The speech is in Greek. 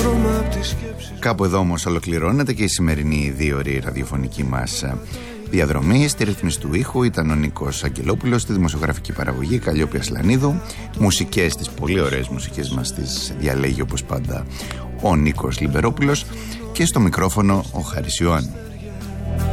Κάπου εδώ όμως ολοκληρώνεται και η σημερινή 2ωρη ραδιοφωνική μας διαδρομή. Στη ρύθμιση του ήχου ήταν ο Νίκος Αγγελόπουλος, στη δημοσιογραφική παραγωγή Καλλιόπη Ασλανίδου. Μουσικές, τις πολύ ωραίες μουσικές μας τις διαλέγει όπως πάντα ο Νίκος Λιμπερόπουλος και στο μικρόφωνο ο Χάρης Ιωάννου.